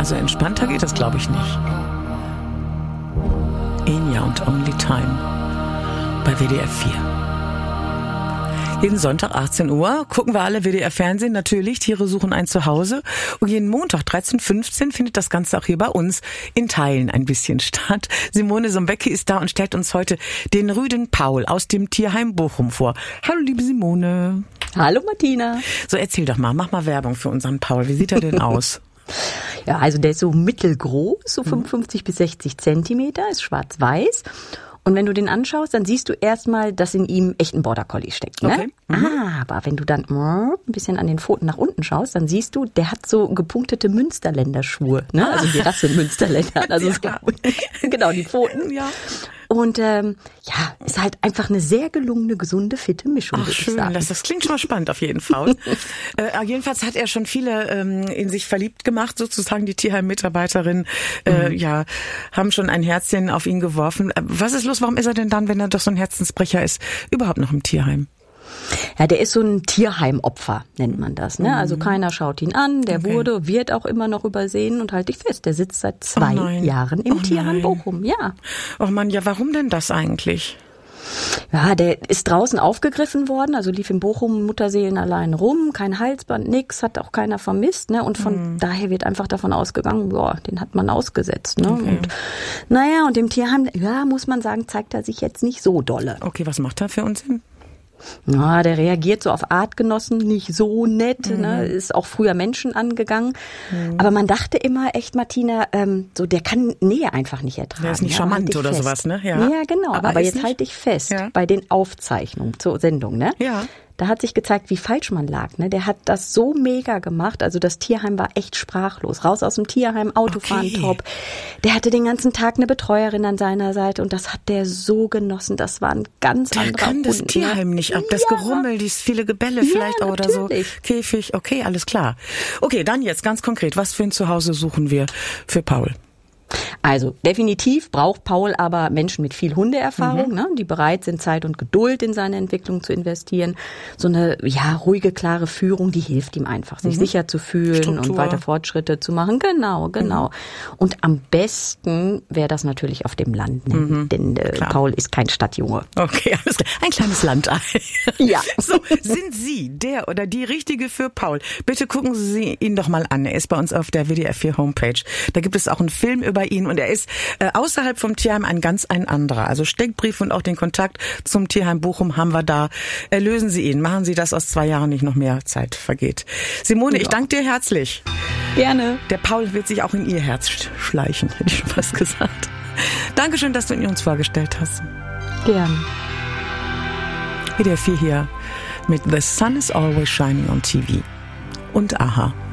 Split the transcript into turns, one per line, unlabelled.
Also entspannter geht das, glaube ich, nicht. Enya und Only Time bei WDR 4. Jeden Sonntag 18 Uhr gucken wir alle WDR-Fernsehen, natürlich, Tiere suchen ein Zuhause. Und jeden Montag 13:15 findet das Ganze auch hier bei uns in Teilen ein bisschen statt. Simone Sombecki ist da und stellt uns heute den Rüden Paul aus dem Tierheim Bochum vor. Hallo, liebe Simone.
Hallo, Martina.
So, erzähl doch mal, mach mal Werbung für unseren Paul. Wie sieht er denn aus?
Ja, also der ist so mittelgroß, so 55 bis 60 Zentimeter, ist schwarz-weiß. Und wenn du den anschaust, dann siehst du erstmal, dass in ihm echt ein Border Collie steckt. Ne?
Okay.
Aber wenn du dann ein bisschen an den Pfoten nach unten schaust, dann siehst du, der hat so gepunktete Münsterländer-Schuhe. Ne? Also die Rasse Münsterländer. Also so, genau, die Pfoten.
Ja.
Und ist halt einfach eine sehr gelungene, gesunde, fitte Mischung.
Ach, schön, das klingt schon mal spannend auf jeden Fall. Jedenfalls hat er schon viele in sich verliebt gemacht, sozusagen die Tierheim-Mitarbeiterinnen haben schon ein Herzchen auf ihn geworfen. Was ist los? Warum ist er denn dann, wenn er doch so ein Herzensbrecher ist, überhaupt noch im Tierheim?
Ja, der ist so ein Tierheimopfer, nennt man das. Ne? Also keiner schaut ihn an, der wird auch immer noch übersehen und halt dich fest. Der sitzt seit 2 Jahren im Tierheim Bochum, ja.
Oh Mann, ja, warum denn das eigentlich?
Ja, der ist draußen aufgegriffen worden, also lief in Bochum Mutterseelen allein rum, kein Halsband, nix, hat auch keiner vermisst, ne? Und von daher wird einfach davon ausgegangen, den hat man ausgesetzt, ne?
Okay.
Und im Tierheim, muss man sagen, zeigt er sich jetzt nicht so dolle.
Okay, was macht er für Unsinn?
Ja, der reagiert so auf Artgenossen nicht so nett, ne? Ist auch früher Menschen angegangen. Aber man dachte immer echt, Martina, der kann Nähe einfach nicht ertragen.
Der ist nicht charmant oder sowas, ne?
Ja, genau. Aber jetzt halt dich fest bei den Aufzeichnungen zur Sendung, ne?
Ja.
Da hat sich gezeigt, wie falsch man lag. Ne? Der hat das so mega gemacht. Also das Tierheim war echt sprachlos. Raus aus dem Tierheim, Autofahren top. Der hatte den ganzen Tag eine Betreuerin an seiner Seite und das hat der so genossen. Das war ein ganz anderer Hund. Der kann das
Tierheim nicht ab. Das Gerummel, dieses viele Gebälle vielleicht auch oder so. Käfig, okay, alles klar. Okay, dann jetzt ganz konkret. Was für ein Zuhause suchen wir für Paul?
Also definitiv braucht Paul aber Menschen mit viel Hundeerfahrung, ne, die bereit sind, Zeit und Geduld in seine Entwicklung zu investieren. So eine ruhige, klare Führung, die hilft ihm einfach, sich sicher zu fühlen
Struktur.
und weiter Fortschritte zu machen. Genau. Und am besten wäre das natürlich auf dem Land, ne? Denn Paul ist kein Stadtjunge.
Okay, alles klar. Ein kleines Landei.
Ja.
So, sind Sie der oder die Richtige für Paul? Bitte gucken Sie ihn doch mal an. Er ist bei uns auf der WDR 4 Homepage. Da gibt es auch einen Film über ihn und er ist außerhalb vom Tierheim ein anderer. Also Steckbrief und auch den Kontakt zum Tierheim Bochum haben wir da. Erlösen Sie ihn. Machen Sie das, aus 2 Jahren nicht noch mehr Zeit vergeht. Simone, ich danke dir herzlich.
Gerne.
Der Paul wird sich auch in Ihr Herz schleichen, hätte ich schon fast gesagt. Dankeschön, dass du ihn uns vorgestellt hast.
Gerne.
WDR 4 hier mit The Sun is Always Shining on TV und Aha.